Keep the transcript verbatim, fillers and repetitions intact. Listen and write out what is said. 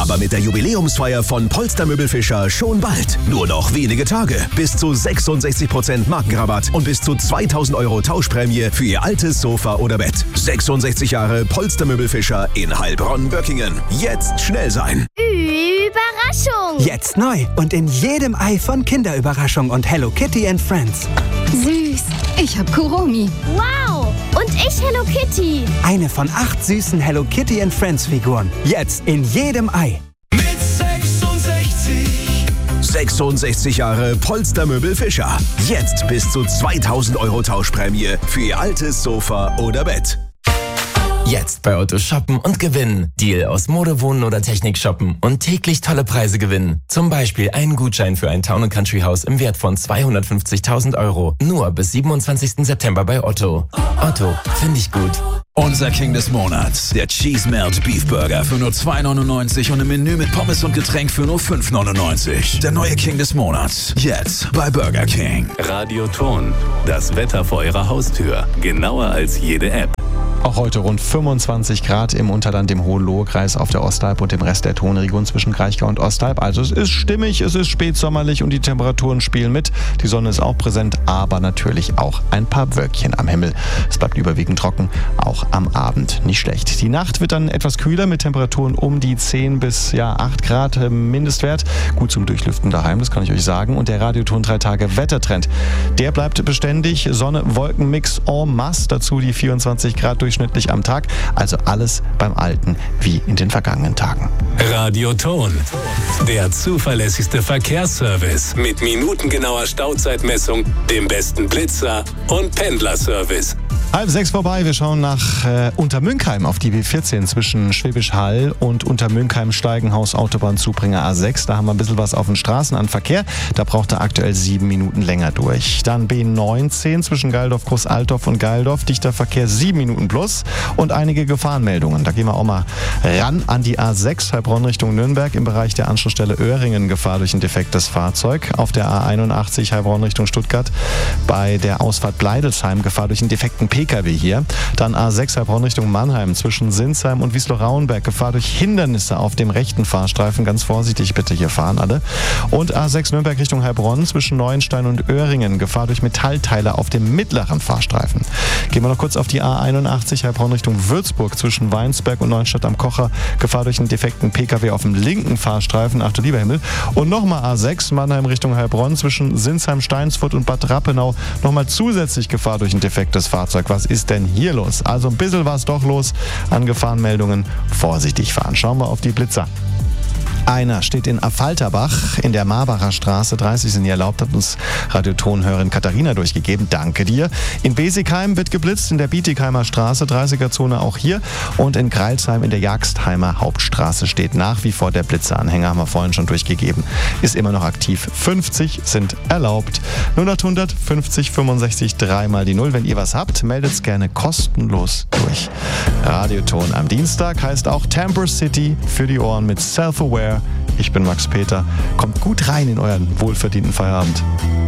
Aber mit der Jubiläumsfeier von Polster Möbel Fischer schon bald. Nur noch wenige Tage. Bis zu sechsundsechzig Prozent Markenrabatt und bis zu zweitausend Euro Tauschprämie für Ihr altes Sofa oder Bett. sechsundsechzig Jahre Polster Möbel Fischer in Heilbronn-Böckingen. Jetzt schnell sein. Überraschung! Jetzt neu und in jedem Ei von Kinderüberraschung und Hello Kitty and Friends. Süß. Ich hab Kuromi. Wow! Und ich Hello Kitty. Eine von acht süßen Hello Kitty and Friends Figuren. Jetzt in jedem Ei. Mit sechsundsechzig. sechsundsechzig Jahre Polster Möbel Fischer. Jetzt bis zu zweitausend Euro Tauschprämie für Ihr altes Sofa oder Bett. Jetzt bei Otto shoppen und gewinnen. Deal aus Mode, Wohnen oder Technik shoppen und täglich tolle Preise gewinnen. Zum Beispiel einen Gutschein für ein Town and Country Haus im Wert von zweihundertfünfzigtausend Euro. Nur bis siebenundzwanzigsten September bei Otto. Otto, finde ich gut. Unser King des Monats, der Cheese Melt Beef Burger für nur zwei neunundneunzig und im Menü mit Pommes und Getränk für nur fünf neunundneunzig. Der neue King des Monats, jetzt bei Burger King. Radioton, das Wetter vor Ihrer Haustür, genauer als jede App. Auch heute rund fünfundzwanzig Grad im Unterland, im Hohenlohe-Kreis, auf der Ostalb und dem Rest der Tonregion zwischen Kraichgau und Ostalb. Also es ist stimmig, es ist spätsommerlich und die Temperaturen spielen mit. Die Sonne ist auch präsent, aber natürlich auch ein paar Wölkchen am Himmel. Es bleibt überwiegend trocken, auch am Abend nicht schlecht. Die Nacht wird dann etwas kühler mit Temperaturen um die zehn bis ja, acht Grad Mindestwert. Gut zum Durchlüften daheim, das kann ich euch sagen. Und der Radioton drei Tage Wettertrend, der bleibt beständig. Sonne-Wolken-Mix en masse, dazu die vierundzwanzig Grad durchschnittlich am Tag. Also alles beim Alten wie in den vergangenen Tagen. Radioton, der zuverlässigste Verkehrsservice mit minutengenauer Stauzeitmessung, dem besten Blitzer und Pendlerservice. Halb sechs vorbei, wir schauen nach äh, Untermünkheim auf die B vierzehn zwischen Schwäbisch Hall und Untermünkheim-Steigenhaus Autobahnzubringer A sechs. Da haben wir ein bisschen was auf den Straßen an Verkehr. Da braucht er aktuell sieben Minuten länger durch. Dann B neunzehn zwischen Geildorf, Großaltorf und Geildorf. Dichter Verkehr sieben Minuten plus und einige Gefahrenmeldungen. Da gehen wir auch mal ran an die A sechs, Heilbronn Richtung Nürnberg. Im Bereich der Anschlussstelle Öhringen Gefahr durch ein defektes Fahrzeug. Auf der A einundachtzig Heilbronn Richtung Stuttgart bei der Ausfahrt Bleidelsheim Gefahr durch einen defekten P K W hier. Dann A sechs Heilbronn Richtung Mannheim zwischen Sinsheim und Wiesloch-Rauenberg. Gefahr durch Hindernisse auf dem rechten Fahrstreifen. Ganz vorsichtig bitte hier fahren alle. Und A sechs Nürnberg Richtung Heilbronn zwischen Neuenstein und Öhringen. Gefahr durch Metallteile auf dem mittleren Fahrstreifen. Gehen wir noch kurz auf die A einundachtzig Heilbronn Richtung Würzburg zwischen Weinsberg und Neustadt am Kocher. Gefahr durch einen defekten P K W auf dem linken Fahrstreifen. Ach du lieber Himmel. Und nochmal A sechs Mannheim Richtung Heilbronn zwischen Sinsheim, Steinsfurt und Bad Rappenau. Nochmal zusätzlich Gefahr durch ein defektes Fahrzeug. Was ist denn hier los? Also ein bisschen war es doch los an Gefahrenmeldungen. Vorsichtig fahren. Schauen wir auf die Blitzer. Einer steht in Affalterbach in der Marbacher Straße. dreißig sind hier erlaubt, hat uns Radiotonhörerin Katharina durchgegeben. Danke dir. In Besigheim wird geblitzt, in der Bietigheimer Straße, dreißiger-Zone auch hier. Und in Greilsheim in der Jagstheimer Hauptstraße steht nach wie vor der Blitzeranhänger, haben wir vorhin schon durchgegeben. Ist immer noch aktiv. fünfzig sind erlaubt. null acht hundert fünfzig fünfundsechzig dreimal die Null. Wenn ihr was habt, meldet es gerne kostenlos durch. Radioton am Dienstag heißt auch Tamper City für die Ohren mit Self-Aware. Ich bin Max Peter. Kommt gut rein in euren wohlverdienten Feierabend.